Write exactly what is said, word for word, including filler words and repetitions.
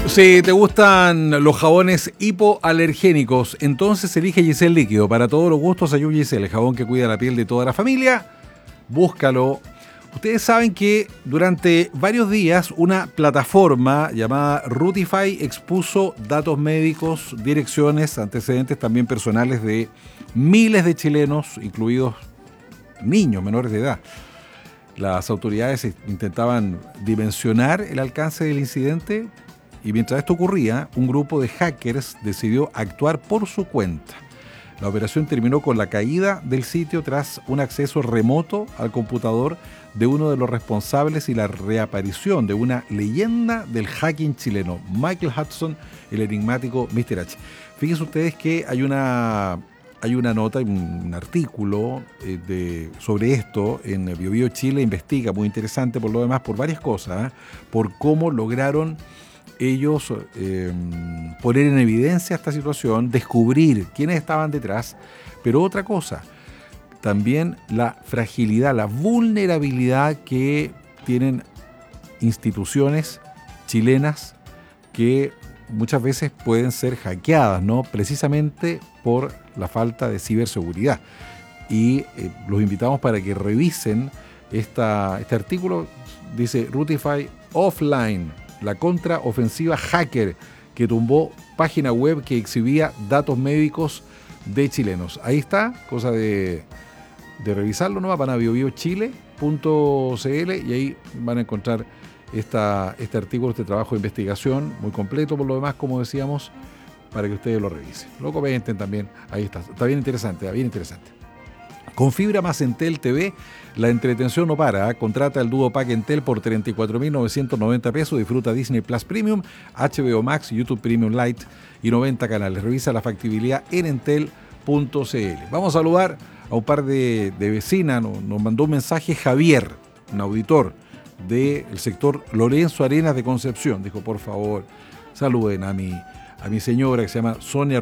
Si te gustan los jabones hipoalergénicos, entonces elige Giselle Líquido. Para todos los gustos hay un Giselle, el jabón que cuida la piel de toda la familia. Búscalo. Ustedes saben que durante varios días una plataforma llamada Rutify expuso datos médicos, direcciones, antecedentes también personales de miles de chilenos, incluidos niños menores de edad. Las autoridades intentaban dimensionar el alcance del incidente y mientras esto ocurría, un grupo de hackers decidió actuar por su cuenta. La operación terminó con la caída del sitio tras un acceso remoto al computador de uno de los responsables y la reaparición de una leyenda del hacking chileno, Michael Hudson, el enigmático míster H. Fíjense ustedes que hay una, hay una nota, un, un artículo eh, de, sobre esto en BioBio Chile Investiga, muy interesante por lo demás, por varias cosas, ¿eh? Por cómo lograron ellos eh, poner en evidencia esta situación, descubrir quiénes estaban detrás, pero otra cosa, también la fragilidad, la vulnerabilidad que tienen instituciones chilenas que muchas veces pueden ser hackeadas, ¿no? Precisamente por la falta de ciberseguridad. Y eh, los invitamos para que revisen esta, este artículo, dice Rutify Offline, la contraofensiva hacker que tumbó página web que exhibía datos médicos de chilenos. Ahí está, cosa de, de revisarlo, ¿no? Van a biobiochile punto c l y ahí van a encontrar esta, este artículo, este trabajo de investigación, muy completo por lo demás, como decíamos, para que ustedes lo revisen. Lo comenten también, ahí está, está bien interesante, bien interesante. Con fibra más Entel T V, la entretención no para. ¿eh? Contrata el Duo Pack Entel por treinta y cuatro mil novecientos noventa pesos. Disfruta Disney Plus Premium, H B O Max, YouTube Premium Lite y noventa canales. Revisa la factibilidad en entel punto c l. Vamos a saludar a un par de, de vecinas. Nos, nos mandó un mensaje Javier, un auditor del sector Lorenzo Arenas de Concepción. Dijo, por favor, saluden a mi, a mi señora que se llama Sonia